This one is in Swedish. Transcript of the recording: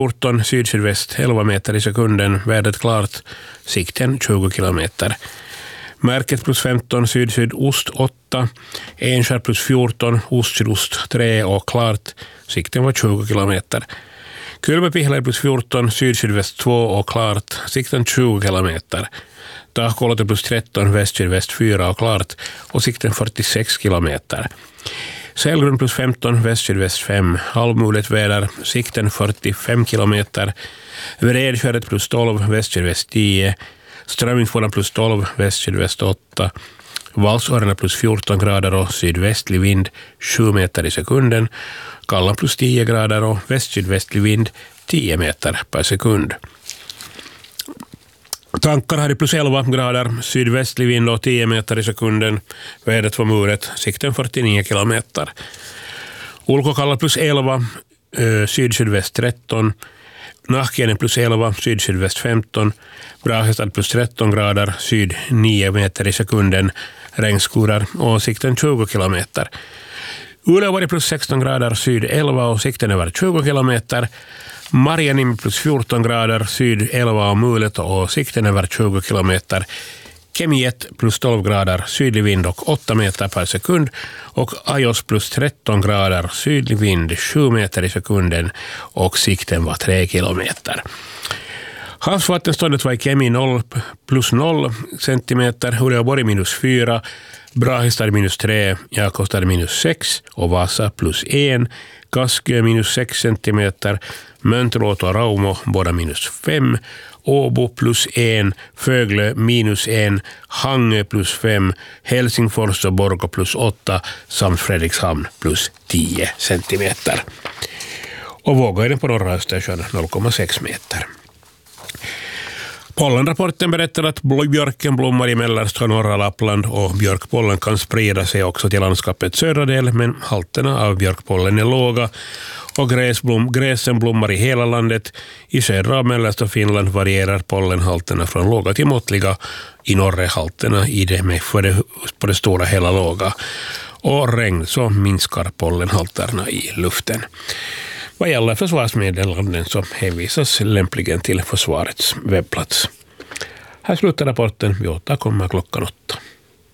14, syd-sydväst 11 meter i sekunden, vädret klart, sikten 20 kilometer. Märket plus 15, syd-sydost 8, Enskär plus 14, ost-sydost 3 och klart, sikten var 20 kilometer. Kylmäpihlari plus 14, syd-sydväst 2 och klart, sikten 20 kilometer. Tahkolote plus 13, väst-sydväst 4 och klart, och sikten 46 kilometer. Sälgrund plus 15, väst-sydväst 5, halvmuligt väder, sikten 45 kilometer. Vredskäret plus 12, väst-sydväst 10, Strömmingsfåran plus 12, väst-sydväst 8, Valsårarna plus 14 grader och sydvästlig vind 7 meter i sekunden, Kallan plus 10 grader och väst-sydvästlig vind 10 meter per sekund. Tankar hade plus 11 grader, sydvästlig vind och 10 meter i sekunden, vädret var muret, sikten 49 kilometer. Ulkokalla plus 11, syd-sydväst 13, Nahkienen plus 11, syd-sydväst 15, Brahestad plus 13 grader, syd 9 meter i sekunden, regnskurar och sikten 20 kilometer. Uleåvuori plus 16 grader, syd 11 och sikten över 20 kilometer. Marjanim plus 14 grader, syd 11 och mulet och sikten över 20 kilometer. Kemi 1 plus 12 grader, sydlig vind och 8 meter per sekund. Och Ajos plus 13 grader, sydlig vind 7 meter i sekunden och sikten var 3 kilometer. Havsvattenståndet var i Kemi 0 plus 0 centimeter, Uleåvuori minus 4, Brahistad minus 3, Jakobstad minus 6 och Vasa plus 1, Kaskö minus 6 centimeter, Mönteluoto och Raumo båda minus 5, Åbo plus 1, Föglö minus 1, Hangö plus 5, Helsingfors och Borgå plus 8 samt Fredrikshamn plus 10 centimeter. Och våghöjden på norra Östersjön 0,6 meter. Pollenrapporten berättar att björken blommar i mellersta och norra Lappland och björkpollen kan sprida sig också till landskapets södra del, men halterna av björkpollen är låga och gräsen blommar i hela landet. I södra och mellersta Finland varierar pollenhalterna från låga till måttliga, i norra halterna i det med på det stora hela låga. Och regn så minskar pollenhalterna i luften. Vad gäller försvarsmeddelanden så hänvisas lämpligen till försvarets webbplats. Här slutar rapporten. Vi återkommer klockan 8.